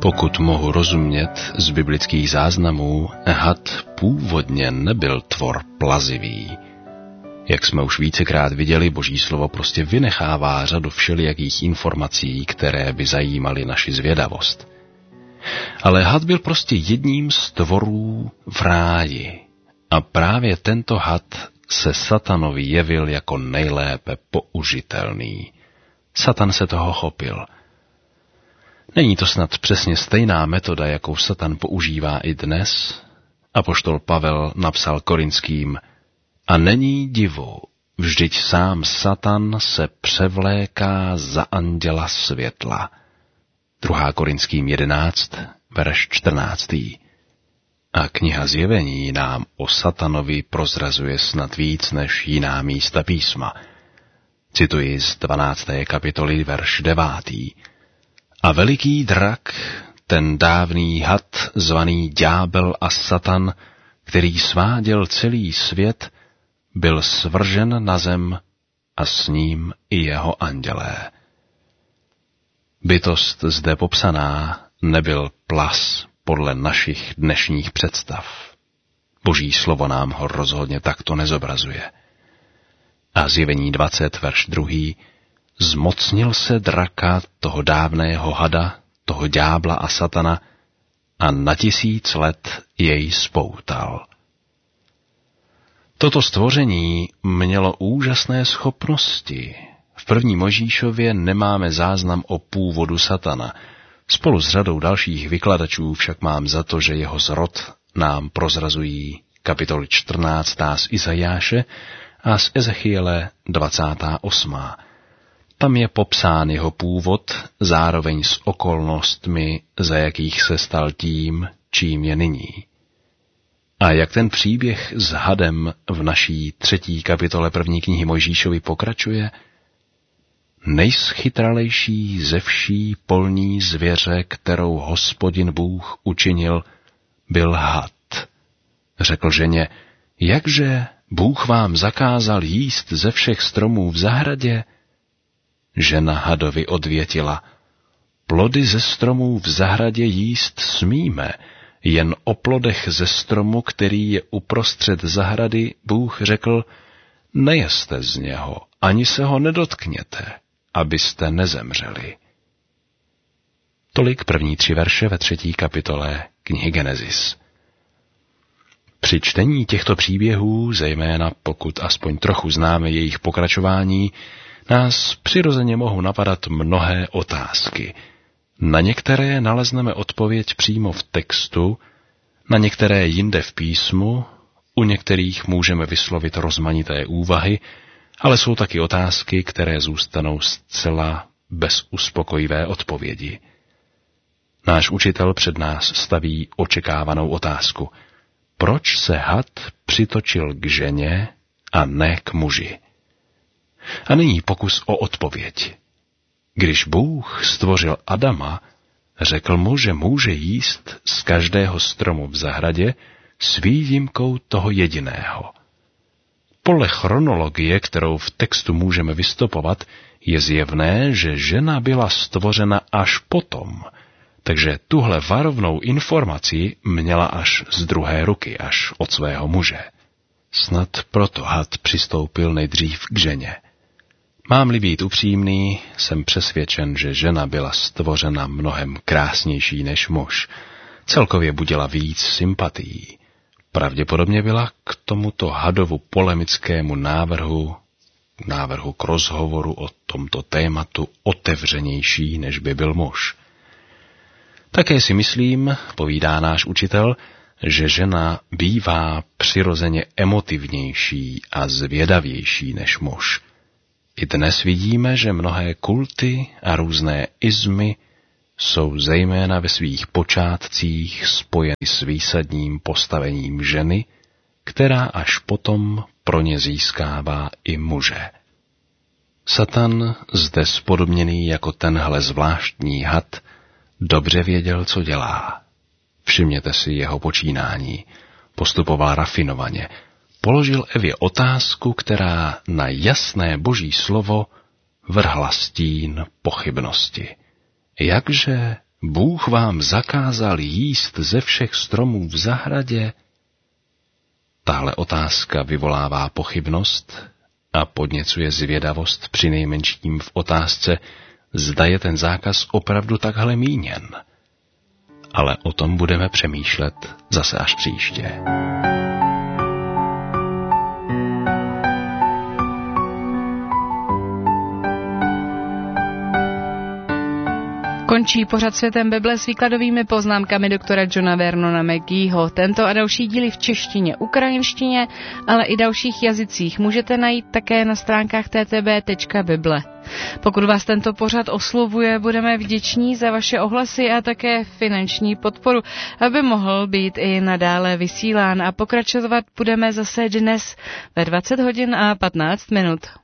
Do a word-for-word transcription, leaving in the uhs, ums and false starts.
Pokud mohu rozumět z biblických záznamů, had původně nebyl tvor plazivý. Jak jsme už vícekrát viděli, Boží slovo prostě vynechává řadu všelijakých informací, které by zajímaly naši zvědavost. Ale had byl prostě jedním z tvorů v ráji. A právě tento had se satanovi jevil jako nejlépe použitelný. Satan se toho chopil. Není to snad přesně stejná metoda, jakou Satan používá i dnes? Apoštol Pavel napsal Korinským: A není divu, vždyť sám Satan se převléká za anděla světla. druhá Korinským jedenáct, verš čtrnáctý. A kniha Zjevení nám o Satanovi prozrazuje snad víc než jiná místa písma. Cituji z dvanácté kapitoly, verš devátý. A veliký drak, ten dávný had, zvaný Ďábel a Satan, který sváděl celý svět, byl svržen na zem a s ním i jeho andělé. Bytost zde popsaná nebyl plas podle našich dnešních představ. Boží slovo nám ho rozhodně takto nezobrazuje. A Zjevení dvacet, verš druhý. Zmocnil se draka, toho dávného hada, toho ďábla a satana, a na tisíc let jej spoutal. Toto stvoření mělo úžasné schopnosti. V první Mojžíšově nemáme záznam o původu Satana. Spolu s řadou dalších vykladačů však mám za to, že jeho zrod nám prozrazují kapitoly čtrnáctá z Izajáše a z Ezechiele dvacátá osmá. Tam je popsán jeho původ, zároveň s okolnostmi, za jakých se stal tím, čím je nyní. A jak ten příběh s hadem v naší třetí kapitole první knihy Mojžíšovi pokračuje? Nejschytralejší ze vší polní zvěře, kterou Hospodin Bůh učinil, byl had. Řekl ženě: jakže Bůh vám zakázal jíst ze všech stromů v zahradě? Žena hadovi odvětila: plody ze stromů v zahradě jíst smíme, jen o plodech ze stromu, který je uprostřed zahrady, Bůh řekl: nejeste z něho, ani se ho nedotkněte, abyste nezemřeli. Tolik první tři verše ve třetí kapitole knihy Genesis. Při čtení těchto příběhů, zejména pokud aspoň trochu známe jejich pokračování, nás přirozeně mohou napadat mnohé otázky. Na některé nalezneme odpověď přímo v textu, na některé jinde v písmu, u některých můžeme vyslovit rozmanité úvahy, ale jsou taky otázky, které zůstanou zcela bez uspokojivé odpovědi. Náš učitel před nás staví očekávanou otázku. Proč se had přitočil k ženě a ne k muži? A nyní pokus o odpověď. Když Bůh stvořil Adama, řekl mu, že může jíst z každého stromu v zahradě s výjimkou toho jediného. Podle chronologie, kterou v textu můžeme vystopovat, je zjevné, že žena byla stvořena až potom, takže tuhle varovnou informaci měla až z druhé ruky, až od svého muže. Snad proto had přistoupil nejdřív k ženě. Mám-li být upřímný, jsem přesvědčen, že žena byla stvořena mnohem krásnější než muž. Celkově budila víc sympatií. Pravděpodobně byla k tomuto hadovu polemickému návrhu, návrhu k rozhovoru o tomto tématu otevřenější, než by byl muž. Také si myslím, povídá náš učitel, že žena bývá přirozeně emotivnější a zvědavější než muž. I dnes vidíme, že mnohé kulty a různé izmy jsou zejména ve svých počátcích spojeny s výsadním postavením ženy, která až potom pro ně získává i muže. Satan, zde spodobněný jako tenhle zvláštní had, dobře věděl, co dělá. Všimněte si jeho počínání. Postupoval rafinovaně. Položil Evě otázku, která na jasné Boží slovo vrhla stín pochybnosti. Jakže Bůh vám zakázal jíst ze všech stromů v zahradě? Tahle otázka vyvolává pochybnost a podněcuje zvědavost přinejmenším v otázce, zda je ten zákaz opravdu takhle míněn. Ale o tom budeme přemýšlet zase až příště. Končí pořad Světem Bible s výkladovými poznámkami doktora Johna Vernona McGeeho. Tento a další díly v češtině, ukrajinštině, ale i dalších jazycích můžete najít také na stránkách t t b tečka bible. Pokud vás tento pořad oslovuje, budeme vděční za vaše ohlasy a také finanční podporu, aby mohl být i nadále vysílán, a pokračovat budeme zase dnes ve dvacet hodin a patnáct minut.